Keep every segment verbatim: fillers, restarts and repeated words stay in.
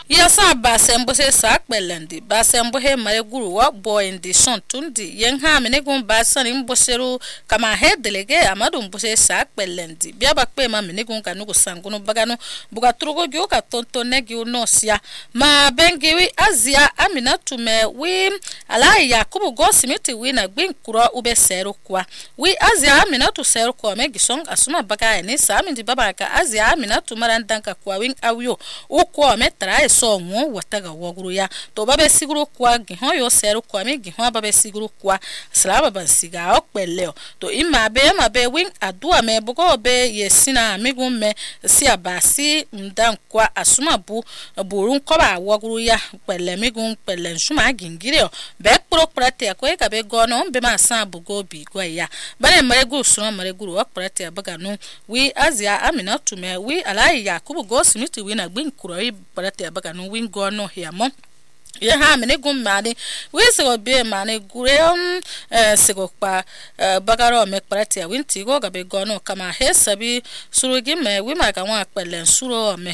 ya sa ba sembo se sa kpelendi ba sembo he mare guru wa boy ndi son tundi yen ha me ne gun ba san imbo seru kama he delege amadu mbo se sa kpelendi bia ba kpe ma me ne gun kanu sangunu bagano buga trugo gyo ka tonto ne gyo no sia ma bengi wi azia amina tume wi ala yakubu go simiti wi na gbin kuro ube seru kwa wi azia amina tu seru kwa me gisong asuma baga ni sa mi di baba ka azia amina tu marandanka kwa win awyo ukwo me tra so nwo wataga woguru ya to babe siguru kwa gihon yo seru kwa me gihon babe siguru kwa slaba bansiga okpeleo to ima be ma be win adua me bugo be yesina migun me si abasi ndan kwa asuma bu burun ko ba woguru ya pele migun pele nsuma gingire be pro prate ko e ka be gono be ma san bugo bi go ya bale mare guru suma mare guru wa prate abaga no wi azia amina tume wi alai yakubu go simiti wi na gbin kuro yi prate abaga no wi go no hiamo ye ha me ne gum mani we se go be mani gure um se go pa bagaro me prate win ti go ga be go no kama he sabi surugi me we ma ka wa pelen suro me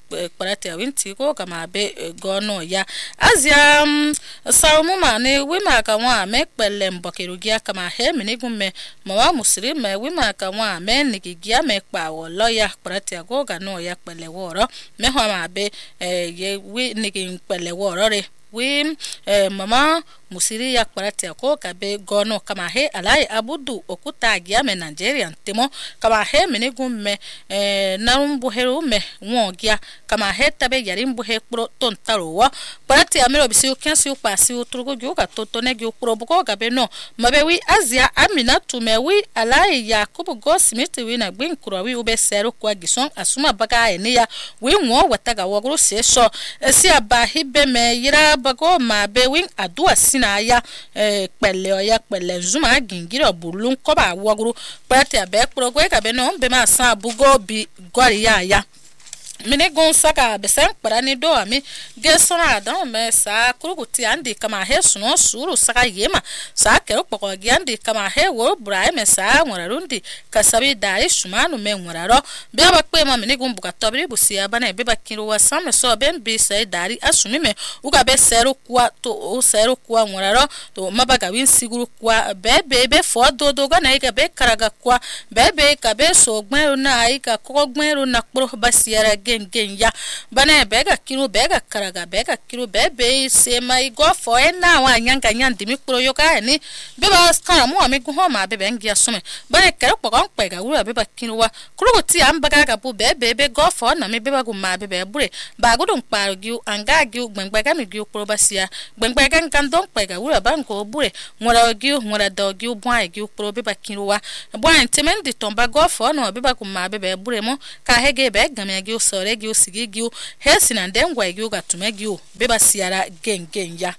prate win ti go kama be go no ya azia saumu mani we ma ka wa me pelen bokerugia kama he me ne gum me ma wa musiri me we ma ka wa me nigigia me pa wo lo ya prate go ga no ya pele woro me ho ma be ye we nigi pele woro re we eh, mama musiri ya kparati ko kabe gono kama he alai abudu okuta agia me Nigeria temo kama he menegum me eh, narumbu heru me wongia kama he tabe yarimbu he pro tontarowa kparati amero bisi kensi upasi uturugo joka totone gi ukro buko kabe no mabewi azia amina tumewi alai yakubu go simiti wi na gbin kuro wi ube seru kwa gison asuma baga enia wi won wataga wogru seso esi abahibe me yira bago ma be win adua sina ya eh pele ya pele zuma gingiro bulun ko ba wogru prate abe pro ko ka be no be ma san bugo bi gori ya ya mine gon saka be sen parani do ami gesona da me sa kuruguti andi kama he suno suru saka yema sa kero poko giandi kama he wo brai me sa ngораrundi kasabi dai sumanu me ngoraro be ba kpe ma mine gon buka tobri busia bana be ba kiro wa sam so ben bi sai dari asumi me uga be seru kwa to o seru kwa ngoraro to mabaga win siguru kwa be be be fo do do ga na iga be karaga kwa be be ka be so gmeru na iga ko gmeru na pro basiara gen ya bana bega kiro bega karaga bega kiro bebe se mai go fo ena wa nyanga nyandi mi kuro yoka ni beba skara mu ami go ma bebe ngia some bana kero pokon pega wura beba kiro wa kuro ti ambaga ga bu bebe be go fo na mi beba go ma bebe bure ba go don pa gi anga gi gbengba mi gi kuro basia gbengba ga kan don pega wura ban go bure ngora gi ngora do gi bwa gi kuro beba kiro wa bwa temendi tomba go fo no beba go ma bebe bure mo ka hege be ga mi gi so regio sigigio hesina ndengwa egio gatumegio beba siara gen gen ya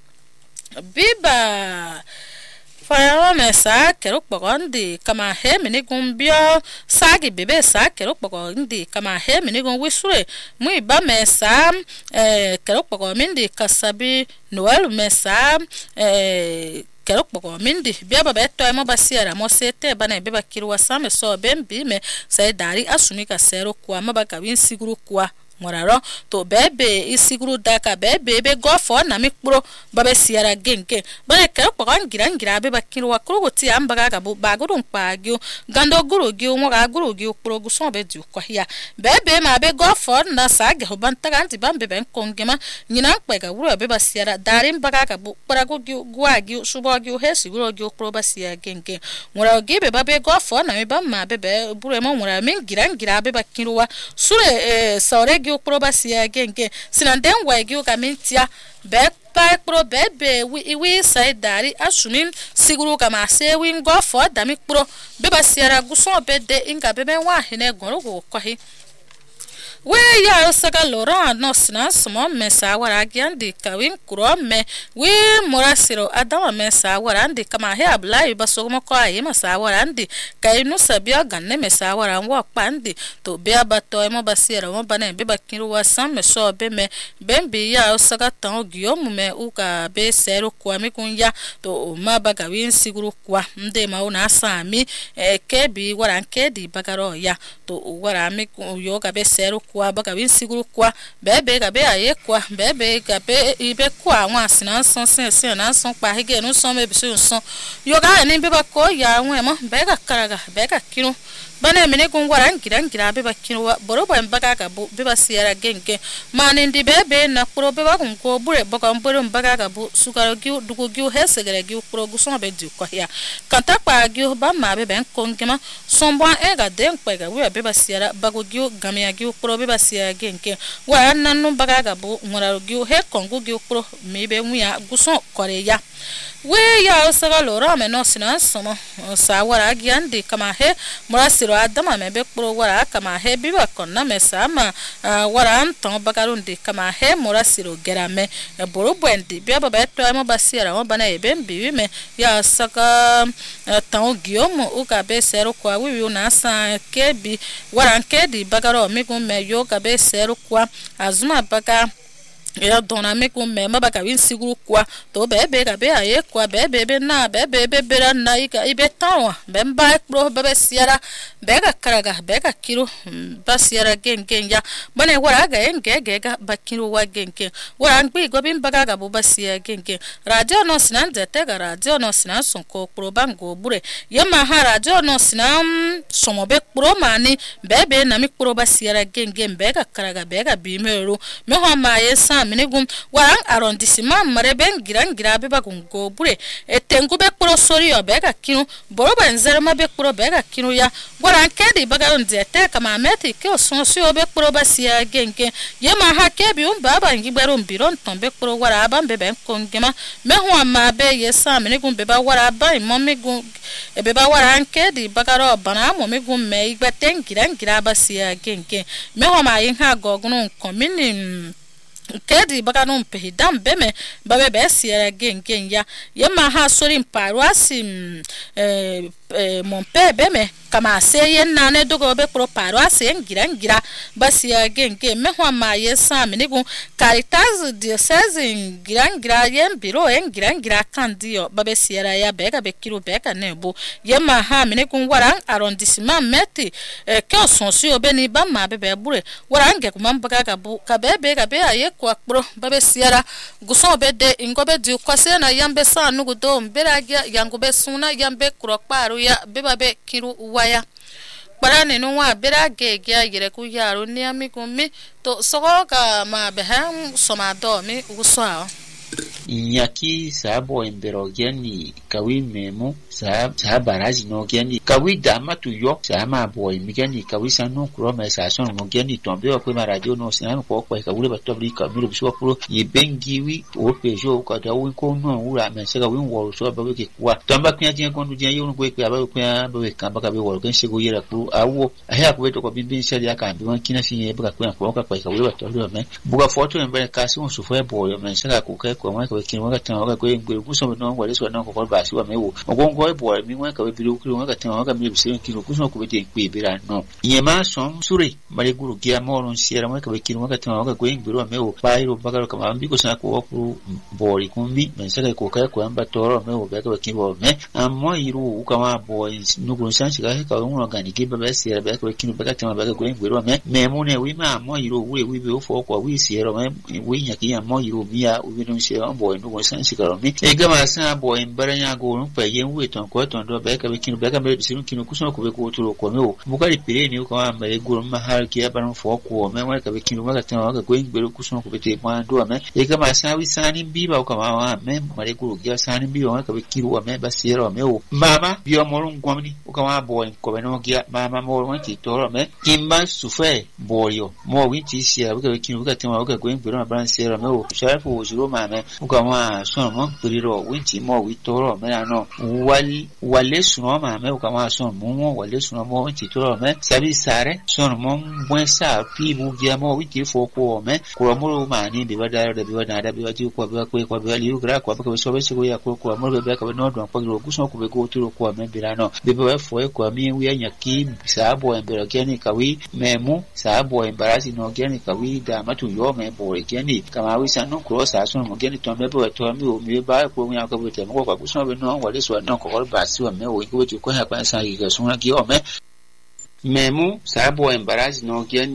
biba fara mesa kero pogondi kama he menigun bio sagi bebe sa kero pogondi kama he menigun wisure mu ba mesa eh kero pogomindi kasabi noel mesa eh kero poko mindi bia baba eto emo basiara mo sete bana beba kirwa same so bembi me sai dari asumi ka sero kwa mabaga win siguru kwa ngoraro to bebe isiguru daka bebe be go for na mikpro babe siara genke bana kero poko ngira ngira beba kirwa kurugoti ambaga ga bu bagurun pagyo gando guru gyo mo ga guru gyo pro guso be du kwa ya bebe ma be go for na sage ho banta ganti bambe ben kongema nyina pega wuru beba siara darin baga ga bu prago gyo gwa gyo subo gyo he siguru gyo pro basia genke ngora gibe babe go for na me bamma bebe buru mo ngora min ngira ngira beba kirwa sure eh sore probasia genke sinanden wagi ka mintia be pa pro bebe wi wi sai dari asumin siguru kama se win go for dami pro be basiara guson be de inga bebe wa hine goro go kwahi we ya saka lora no sna smo mesa wara giandi kawin kuro me we morasiro adama mesa wara andi kama he ablai basogo ko ayi mesa wara andi kainu sabia ganne mesa wara wa pandi to be abato mo basira mo bana be bakiru wa sam so be me bembi ya saka tan gyo mu me uka be sero kwa mi kunya to mabaga win siguru kwa nde ma una sami e kebi wara nkedi bagaro ya to wara mi yo ka be sero kwa baka bin siguru kwa bebe ga be aye kwa bebe ga be ibe kwa wa sinan son sen sen na son pa hege no son me bisu son yoga ni be ba ko ya nwe mo be ga karaga be ga kinu bana mene gun waran gidan gira be ba kinu boro ba mbaga ga bu be ba siara genge mani ndi bebe na kuro be ba gun ko bure baka mboro mbaga ga bu sugaro gi dugo gi hesegere gi kuro gu son be di ko ya kanta pa gi ba ma be ben kongema son bon e ga den pa ga we be ba siara bago gi gamia gi kuro be ba siara genge wa nanu baga ga bu ngora gi he kongu gi kuro me be mu ya gu son kore ya we ya saga lora me no sina somo sa wara giandi kama he murasiro adama me be kuro wara kama he biba konna me sama wara anton bagarundi kama he murasiro gerame boro bwendi bia baba to mo basiera mo bana ebe mbiwi me ya saga tan giomo u ka be sero kwa wi na sa kebi wara nkedi bagaro me gun me yo ka be sero kwa azuma baga ya dona me ko me mabaka win siguru kwa to bebe ga be aye kwa bebe be na bebe be bera na ika ibe tawa bemba pro bebe siara bega karaga bega kiro basiara gen gen ya bane wara ga enge ge ga bakiro wa gen gen wara ngbi go bin baga ga bo basia gen gen radio no sinan de te ga radio no sinan son ko pro bango bure yema ha radio no sinan somo be pro mani bebe na mi pro basiara gen gen bega karaga bega bimero me ho ma yesa minegum warang arrondissement mareben giran girabe bagun go bure etengu be pro sori obega kinu boroba nzerma be pro bega kinu ya warang kedi bagaron zete kama meti ke osonsi obe pro basia gengen yema hakebi um baba ngibaron biron tombe pro wara bambe ben kongema me ho ma be yesa minegum be ba wara ba momegum e be ba warang kedi bagaro bana momegum me igbaten giran giraba sia gengen me ho ma yin ha gogun komini kedi baka no mpehidam beme babe be siera gen gen ya yema ha sori mparuasi eh mon pe beme kama seye nane dogo be pro paroisse ngira ngira basia gen gen me ho ma yesa menigu Caritas diocese ngira ngira yem biro ngira ngira kandio babe siera ya bega be kiro bega nebo yema ha menigu warang arrondissement meti ke osonsi obeni ba ma bebe bure warange kumambaga gabu kabebe gabe aye kwa pro babe siara guso bede ingobe di kwase na yambe sa nugu do mberagia yangobe suna yambe kurokparu ya bebabe kiru waya barane no wa berage gya yire ku yaro ni amigumi to sogoka ma beham somado mi guso Inyaki sabo embero geni kawi memo sa sa baraji no geni kawi dama tu yo sa ma boy mi geni kawi sanu kro ma sa son no geni tombe ko ma radio no sinan ko ko ka wule ba to bri ka mi biso pro ye bengiwi o pejo ka da wi ko no wura ma se ka wi wo so ba ke kwa tamba knya tin ko ndu je yo no ko ka ba ko ba ka ba ka be wo ken se go yera pro awo ahia ko to ko bin bin se ya ka bi wan kina fi ba ka ko ka ko ka wule ba to do me buga foto embe ka si on su fo e boy ma se ka ko ka ko ma ko kin wa ka tan wa ko ngwe ku so no wa le so no ko ko ba si wa me wo ogongo e boy mi wa ka be bilu ku wa ka tan wa ka mi bi se kin ku so ko be de pe bi ra no yema son suri mari guru ki amoro siera wa ka be kin wa ka tan wa ka ko ngwe ro me wo ba iro ba ka ma bi ko sa ko ku boy ku mi me se ko ka ko amba toro me wo ba ka be kin wo me amo iru ka wa boy no ko san si ka ka wo ga ni ki ba ba siera ba ka be kin ba ka tan ba ka ko ngwe ro me me mo ne wi ma amo iru we wi be fo ko wi siera me wi nya ki amo iru mi ya wi no se boy no ko san si ka ro mi e ga ma sa boy mbaranya go no pa yen we ton ko ton do ba ka be kin ba ka be bi sin kin ku so ko be ko to ko me wo bu ka ri pire ni ko ma be go ma har ki ba no fo ko me wa ka be kin wa ka tan wa ka ko ngbe ku so ko be te ma do me e ga ma sa wi sani bi ba ko ma wa me mare guru ga sani bi wa ka be kin wa me ba si ro me wo mama bi o mo run ko mi o ka ma boy ko be no ga mama mo wa ti to ro me kin ba su fe boy yo mo wi ti si a ka be kin wa ka tan wa ka ko ngbe ro ba si ro me wo sha fu juro ma me o ka ma so mo piriro winti mo wi toro me ano wal wale suno ma me o ka ma so mo wale suno mo winti toro me sabi sare so mo buen sa pi bu dia mo wi ti fo ko me ko mo ma ni be bada da be bada da be ti ko be ko ko be li gra ko be so be se go ya ko ko mo be be ka no do ko ro ku so ko be ko toro ko me be ano be be fo ko mi wi anya ki sa bo en be geni ka wi me mu sa bo en barasi no geni ka wi da ma tu yo me bo geni ka ma wi sa no ko sa so mo geni to me be to mi o mi ba ko mi aka bute mo ko ku so be no wa le so no ko ba si wa me o ko ti ko ha pa sa ki ga so na ki o me memu sa bo embarrass no geni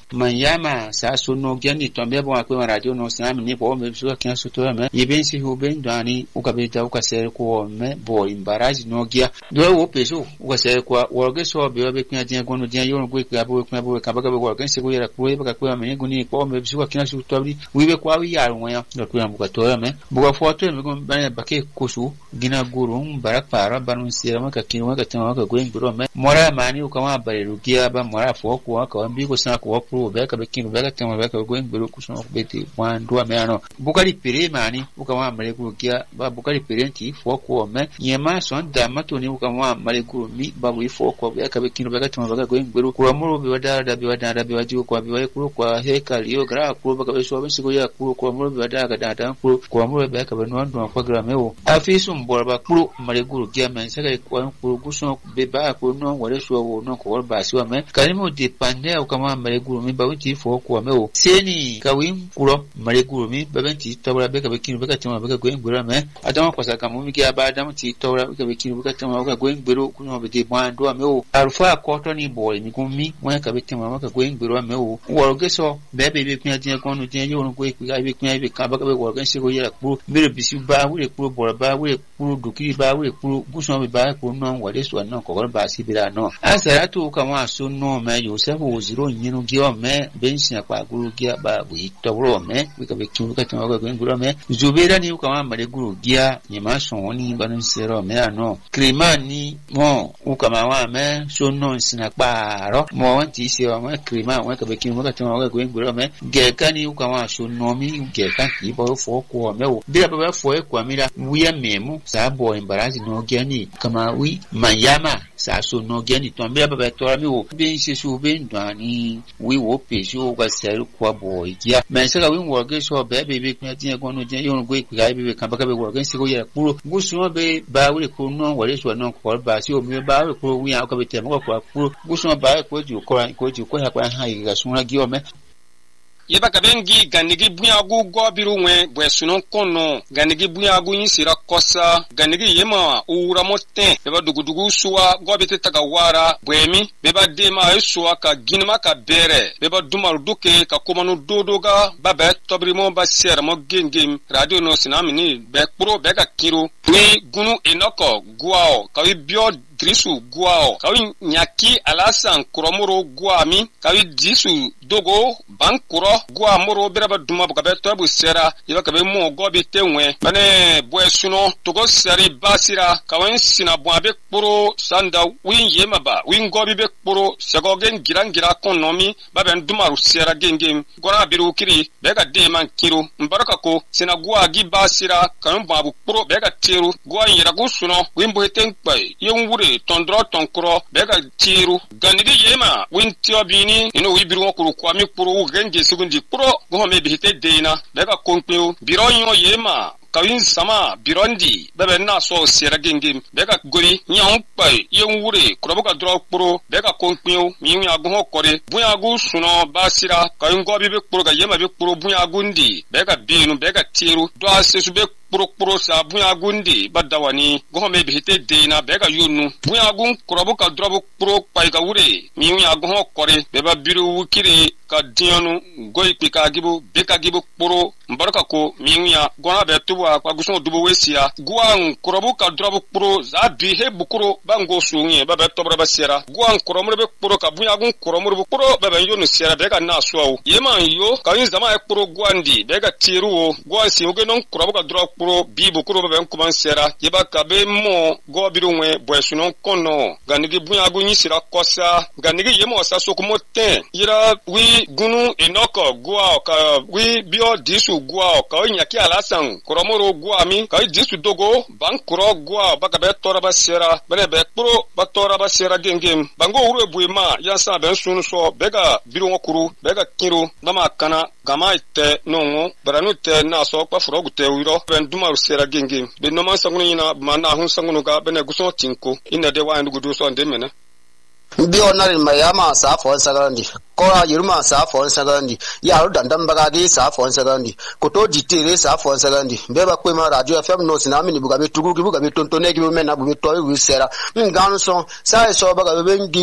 manyama sa so no gani tombe bo akwe radio no sinami ni bo me so kan so to me yebensi hu ben dani ukabeta ukasere ko me bo imbaraji no gia do wo peso ukasere ko worge so be be kan dia gono dia yo go ka bo kan bo ka ba go kan se go yera ko ba ko me guni ko me so kan so to bi wi be kwa wi ya ro ya do ko am ko to me bo foto me go ba ba ke kusu gina gurum barak para banun sira ma ka kinwa ka tama ka go nguro me mora mani ukama bare rugia ba mora fo ko ka bi ko sa ko pro be ka be kin be ka tama be ka go nguro ku so beti wan do me ano bukari pere mani ukama bare rugia ba bukari perenti fo ko me yema son da matoni ukama bare ku mi ba wi fo ko be ka be kin be ka tama be ka go nguro ku amuro be wada da be wada da be waju ko be wa ku ko he ka liyo gra ku ba ka be so be sigo ya ku ko amuro be wada ga da da ku ko amuro be ka be no ndo ko gra me o afisu mborba ku mare ku rugia men se ka ko ku ku so be ba ko no wore so wo no ko ba si wa me kalimu depende ukama mare ku mi ba wi fo ko me o seni kawim kuro mare ku mi ba ben ti tawra be ka be kin be ka tama be ka go nguro me adama ko sa ka mu mi ki aba adam ti tawra be ka be kin be ka tama be ka go nguro ku no be de ban do me o alfa ko to ni boy mi ku mi mo ka be tama be ka go nguro me o wo ge so be be be kun ti ko no ti yo no go ku ga be kun be ka ba ka be wo ge se go yera ku mi bi si ba wi ku bo ba wi ku duki ba wi ku ku so be ba ku no wo de so no ko ba si bi da no asara tu ka ma so no me yo se ho zero nyinu gi o me ben si kwa guru gi ba wi to ro me wi ka be kin be ka tama be go nguro me zubera ni ukama mare guru gia nyema so ni banu sero me ano krima ni mo ukama wa me so no sina paro mo wan ti se wa me krima wa ka be kin ka tama ka go nguro me ge ka ni ukama so no mi ge ka ki bo fo ko me o bira ba fo e kwa mira wi memu sa bo embarazi no gia ni kama wi mayama sa so no gia ni to bira ba to mi o be se so be ndani wi wo pe so ka se kwa bo gia me se ka wi wo ge so be be be kun ti e kono je yo go ipa be kan ba ka be wo gan se go ye kuro gusu be ba we ko no wore so no ko ba si o mi ba we ko wi an ka be te mo ko kuro gusu ba ko ju ko ko ju ko ha kwa ha yi ga sunra gi o me yeba kabengi ganigi bunyagu gobiru mwe bwesuno kono ganigi bunyagu yinsira kosa ganigi yema ura moten beba dugudugu suwa gobite tagawara bwemi beba dema esuwa ka ginma ka bere beba dumaru duke ka komanu dodoga babe tobrimo ba ser mo gengem radio no sinamini be pro be ka kiro ni gunu enoko guao ka bio drisu guao kawi nyaki alasan kuromuro guami kawi disu dogo bankuro gua moro beraba duma bukabe tobu sera yiba kabe mo gobi tenwe bane bwesuno togo seri basira kawen sina bwabe kporo sanda win yemaba win gobi be kporo segogen girangira konomi baben dumaru sera gengem gora biru kiri bega deman kiro mbaraka ko sina gua gi basira kawen babu kporo bega tiru gua yira gusuno win boheten kpai yewure tondro tonkro bega tiru ganidi yema win tiobini ino wibiru ko kwami kporo genge segundi kporo go me bihite deina bega konpeo bironyo yema kawin sama birondi bebe na so sera gengem bega gori nyaun pai yenwure kuroboka dro kporo bega konpeo miyu agu kore buya agu suno basira kawin go bibe kporo ga yema be kporo buya agundi bega binu bega tiru do asesu be kporo kporo sa buya agundi badawani go me bihite deina bega yonu buya agun kuroboka dro kporo pai ga wure miyu agu kore beba biru wukire ka dianu goy pika gibu beka gibu kporo mbaraka ko miyu gona be tuwa kwa gusun dubo wesia guan kurobu ka drobu kporo za bihe bukuro bango sunye baba tobra basera guan kuromure be kporo ka bunya gun kuromure be kporo baba yonu sera be ka na so yema yo ka yin zama e kporo guandi be ka tiru guan si oge non kurobu ka drobu kporo bi bukuro baba nkuman sera yeba ka be mo go birunwe bwesuno kono ganigi bunya gun yisira kosa ganigi yema osa sokumo ten yira wi gunu enoko gua ka wi bio disu gua ka nyaki alasan kuromuro gua mi ka disu dogo bankuro gua baka be tora basera bene be kporo ba tora basera gengem bango uru ebuema yansa ben sunu so bega biru ngokuru bega kiru dama kana gama ite nongo baranu te na so pa furo gute wiro ben duma sera gengem be no man sangunu ina mana hun sangunu ga bene guso tinko ina de wa ndugu so ande mena bi onari mayama sa fon sagrandi kora yirma sa fon sagrandi yaru dandam bagadi sa fon sagrandi koto jitere sa fon sagrandi beba kwema radio fm no sinami ni bugabe tugu bugabe tontone gibi mena bugabe toy wisera nganu so sa so bagabe bengi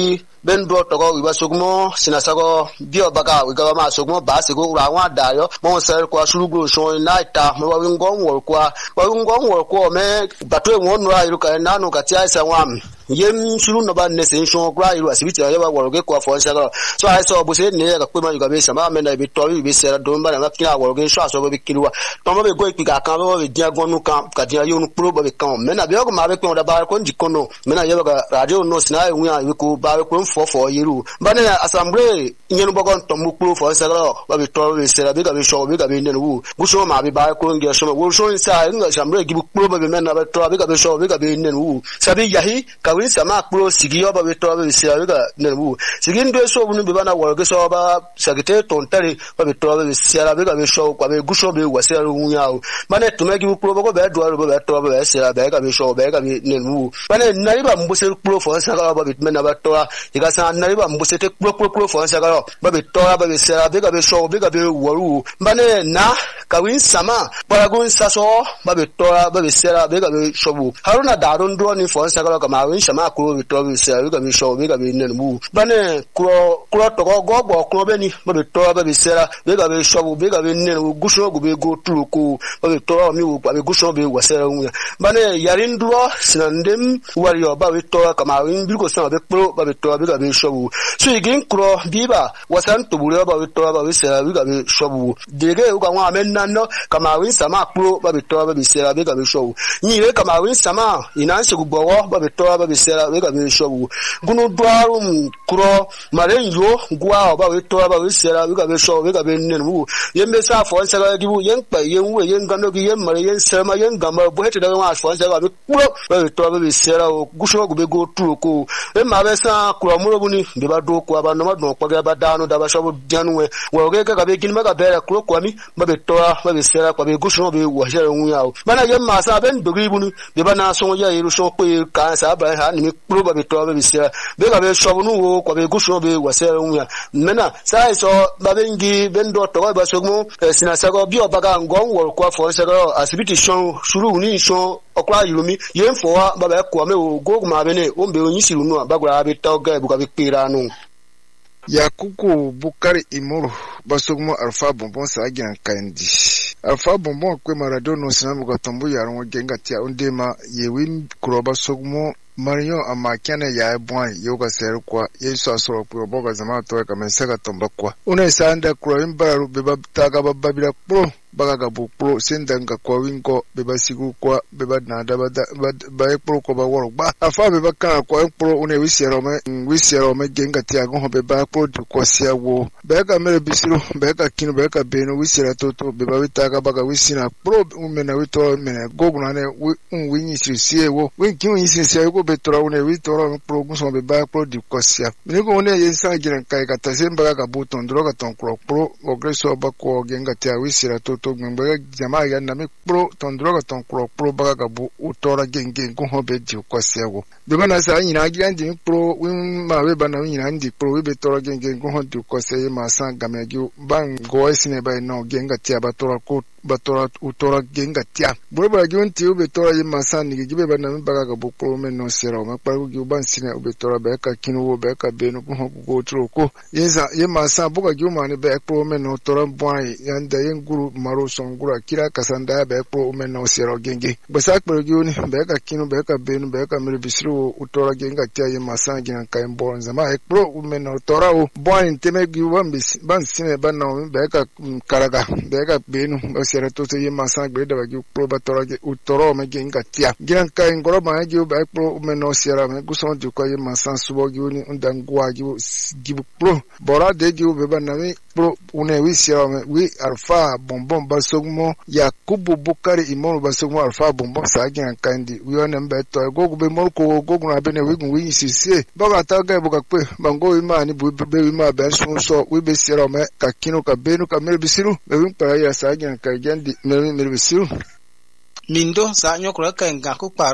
bendo togo wiba sogmo sinasago bio baga wiga ma sogmo basigo urawa dayo mo ser kwa shurugro so naita mo wingon wor kwa wa wingon wor kwa me batwe won ra iru ka nanu ka tia isa wam yem shuru no ba ne sen so kwa iru asibiti ya ba wor ge kwa fo nsago so I saw buse ne ka kwema yuga be sama me na bi tori bi sera do mba na kina wor ge so aso be kilwa to mo be go ipiga kan mo be dia gonu kan ka dia yo nu pro be kan me na bi ko ma be ko da ba ko njikono me na ye ba radio no sina wi a ko ba ko fo fo yiru ba ne assembly nyenu bogon to mu pro fo nsago ba bi tori be sera be ka be so be ka be ne wu bu so ma bi ba ko nge so wo so nsa nga assembly gi pro be me na be tori be ka be so be ka be ne wu sabi yahi ka wi sama pro sigiyo ba be tori be sera be ka ne wu sigin do so bu nu be ba na wor ge so ba sagite tontari ba be tori be sera be ka be so kwa be gusho be wasera wu yawo ba ne to me gi pro bo be do ro be tori be sera be ka be so be ka be ne wu ba ne nari ba mbuse pro fo nsago ba be me na ba tori iga sa nari ba mbuse te pro pro pro fo nsago ba be tori ba be sera be ka be so be ka be woru ba ne na ka win sama ba gun saso ba be tora ba be sera be ka be shobu haruna darun do ni fo nsago ka ma win sama ko be tora be sera be ka be so be ka be ne mu ba ne kro kro to go go bo kro be ni ba be tora ba be sera be ka be shobu be ka be ne wu gusho go be go turu ko ba be tora mi wu ba be gusho be wasera wu ba ne yarin duro sinandem wariyo ba be tora ka ma win bi ko sama be pro ba be tora be ka be shobu so igin kro biba wasan to buru ba be tora ba be sera be ka be shobu dege u ka wa men nano kama win sama pro ba be tora ba be sera be ka be shobu ni re kama win sama ina se gbowo ba be tora ba be sera be ka be shobu gunu dwarum kro mare yo gwa ba be tora ba be sera be ka be shobu be ka be nenu yembe sa fo nsa gi bu yen pa yen we yen gando gi yen mare yen sema yen gamba bo hete da wa fo nsa ga be pro ba be tora ba be sera o gusho go be go turu ko e ma be sa kro muro buni be ba do ko ba no ma do ko ga ba danu da ba shobu dianwe wo ge ka be kin ma ga be kro ko mi ba be tora ba be sera ko be gusho be wo jere wu yawo bana yen ma sa ben dogi bunu be ba na so ya yiru so pe ka sa ba ha ni pro ba be tora ba be sera be ga be shobu nu wo ko be gusho be wo sera wu ya mena sa so ba be ngi ben do to ba so mo sina sa go bi obaga ngon wo ko fo se go asibiti shon shuru ni shon okwa yirumi yen fo wa ba ba ko me o go ma be ne o mbe onyi siru nu abagura be to ga bu ka be pira nu Yakuku Bukari Imuru basogmo Alpha Bonbon sa agyan kandi Alpha Bonbon kwe marado no sinamu gatombo yaron genga tia undema yewi kuroba sogmo Marion amakiana ya ebwan yoga ser kwa yesu asoro kwa boga zama to ka mensega tomba kwa una sanda kuro imbaru beba taga babila pro baga bu pro sendanga kwa wingo beba sigu kwa beba nada bada ba pro ko ba woro ba afa beba kana kwa pro une wisero me wisero me genga tia go beba pro du kwa sia wo bega mere bisiru bega kinu bega beno wisera toto beba witaga baga wisina pro umena wito mena goguna ne winyi sisie wo winki winyi sisie go betora une witora pro guso beba pro du kwa sia minigo one yensa giran kai kata semba ga buton droga ton pro pro ogreso ba ko genga tia wisera toto to ngbe jama ya na me pro ton droga ton pro pro baga ga bu utora genge ko hobe di ko sewo be bana sa nyina gi andi pro win ma we bana nyina andi pro we be tora genge ko hobe ko sey ma san ga me gi ban go esine ba no genga tia ba tora ko ba tora utora genga tia bo ba gi unti we be tora yi ma san ni gi be bana me baga ga bu pro me no sero ma pa gi ban sine we be tora ba ka kinu wo ba ka be no ko ho ko tro ko yesa ye ma san bo ga gi ma ni be pro me no tora bwan yanda yen guru maro songura kira kasanda be pro umen no sero genge basak pergiuni be ka kinu be ka benu be ka mere bisru utora genga tia ye masangi na kai mbon zama e pro umen no tora u bon teme gi wan bis ban sine ban no be ka karaga be ka benu o sero to ye masangi be da gi pro ba tora ge utoro me genga tia gian kai ngoro ba gi be pro umen no sero me guson di ko ye masan subo gi uni undangwa gi gi pro bora de gi be ban na me pro une wi sero me wi Alpha Bonbon basogmo Yakubu Bukari Imuru basogmo Alpha Bonbon sa agyan kandi wione mbeto gogu be morko gogu na bene wigun wi sisi baga taga buka kwe bango imani bu be ima ben so wi be sira me kakino ka benu ka mel bisiru be win para ya sa agyan ka gendi mel mel bisiru mindo sa nyokro ka nga ku parundi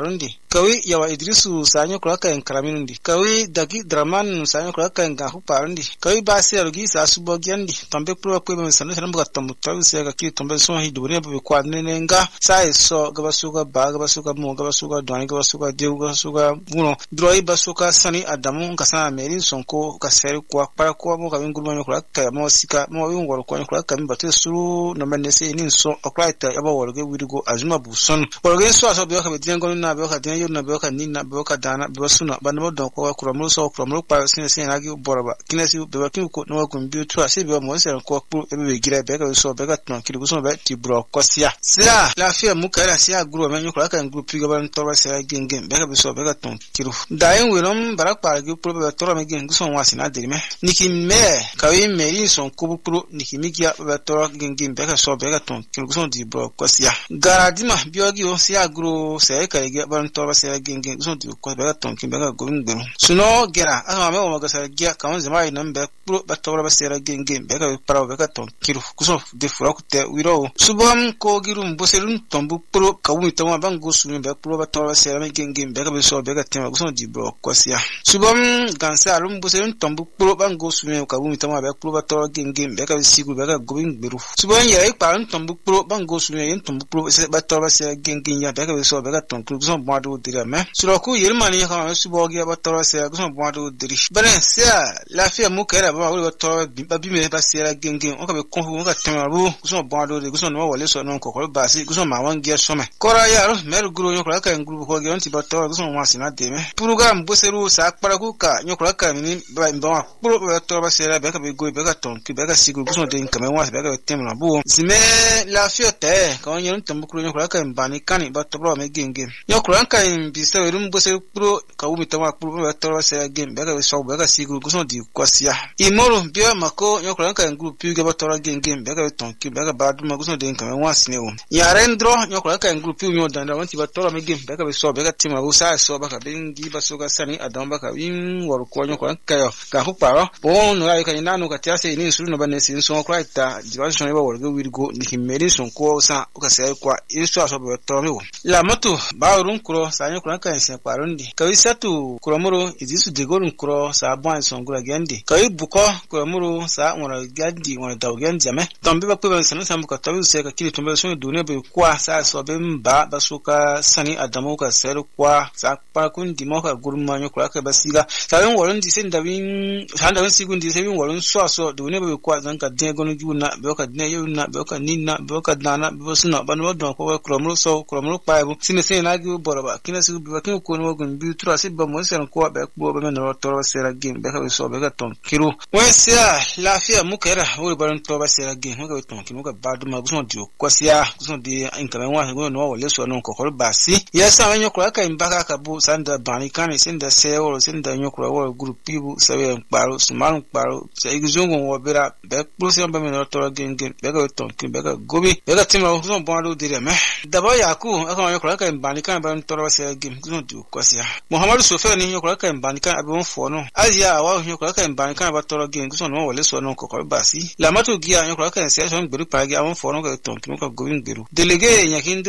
kawi yawa idrisu sanyo kulaka en karaminundi kawi dagi draman sanyo kulaka en gahu parundi kawi basi arugi sa subogiandi tombe pro ko be sanu sanu ga tamu tawi se ga ki tombe so hi dure be kwa nenenga sai so ga basuga ba ga basuga mo ga basuga dwani ga basuga dew ga basuga buno droi basuga sani adamu ga sana meri sonko ga seri kwa para ko mo ga nguruma no kulaka mo sika mo ngoro ko kulaka mi batu suru no menese ni so oklaita yaba wolge widigo azuma buson wolge so aso be ka be dengo na be ka den yo na be ka ni na be ka dana be suna banmo don ko kuramro so kuramro pa sin sin na gi boraba kinesi be ki ko no ko mbi tu ase be mo se ko pro e be gira be ka so be ka ton ki so be ti bro ko sia sia la fia mu ka ra sia gro me nyu ko ka group ga ban to ba sia genge be ka be so be ka ton kiru dain wenom barak pa gi pro be to me genge so wa sina de me niki me ka wi me yin son ko pro niki mi gi be to genge be ka so be ka ton kiru so di bro ko sia garadima biogi o sia gro se ka gi ban to ba sia genge so di ko be ka ton ki be ka go ngero suno gera ama me o ga sa gi ka on zema ina be pro ba to ba sia genge be ka para be ka ton kiru kuso de fura ku te wiro subam ko girum boselun tombu pro ka wi to ba ngo su be pro ba to ba sia genge be ka be so be ka tema kuso di bro ko sia subam gansa rum boselun tombu pro ba ngo su ka wi to ba pro ba to genge be ka sigu be ka go ngero subam ya i pa tombu pro ba ngo su yen tombu pro se ba to ba sia genge ya be ka be so be ka ton kuso bo do dira me suraku yirmani ka ma subo gi ba to ba sia kuso bo do diri beren sia la fia mu kera ba wi ba to ba bi me ba sia genge o ka be kon hu ka tema bu kuso bo do de kuso no wole so no ko ko ba si kuso ma wan gi so me kora ya ro mer guru yo ka en guru ko gi on ti ba to kuso ma sina de me program bo seru sa para ku ka nyo ko ka ni ba ba pro ba to ba sia be ka be go be ka ton ki be ka sigu kuso de ka me wa be ka tema bu zime la fia te ka on yen tambu kuru nyo ko ka en bani kani ba to ba me genge nyo ko ka en bi se rum bo se pro ka u mi to ma pro ba to ba sia genge be ka be so be ka sigu kuso di ko sia imoro bia mako nyo ko ka en group pi ga ba to genge be ka ton ki be ka ba du ma kuso de ka me wa sine o ya rendro nyo ko ka en group pi nyo dan da wanti ba to me genge be ka be so be ka tema bu sa so ba ka bengi ba so ka sani adam ba ka win wor ko nyo ko ka yo ka hu paro bo no ya ka ina no ka tia se ni suru no ba ne sin so ko ita diwan so ne ba wor ga wir go ni kimeri so ko sa ka se kwa iso so ba to me o la moto ba run kro sa nyo ko ka en se parundi ka wi satu kro moro idisu de gorun kro sa bon so ngura gendi ka wi buko kro moro sa ngora gadi ngora daw gendi ame tombe ba pe sanu samu ka tawi se ka kili tombe so dune be kwa sa so be mba ba so ka sani adamu ka seru kwa sa pa kun di mo ka gurma nyo ko ka basiga sa wen woron di sen da win sa da win sigun di se win woron so so dune be kwa zan ka de gonu juna be ka de yuna be ka ninna be ka dana be suna ba no don ko kro moro so kro moro pa bu sine se na gi boroba kina se be ka ko no gun bi tura se ba mo se ko be ko be me no to se ra gem be ka so be ka ton kiru wensia lafia mukera uri baron to ba se ra gem ko be ton kiru ka ba du ma guson di ko sia guson di inka me wa go no wole so no ko ko ba si yesa wenyo ko ka imbaka ka bu sanda bani kan sinda se o sinda nyo ko wo group pibu sabe baro sumaru baro se iguzungu wo bera be pro se ba me no to gem gem be ka ton kiru be ka gobi be ka timra guson bo do dire me daba yaku aka wenyo ko ka bani kan ba to ba se ra gem guson di ko sia muhammadu sofe ni nyo ko ka bani kan abon fo no azia wa nyo ko ka bani kan ba to gem guson no wole so no ko ko ba si la matu gia nyo ko ka se so ngberu pa gi abon fo no ka ton kiru ka gobi ngberu delege nyakindro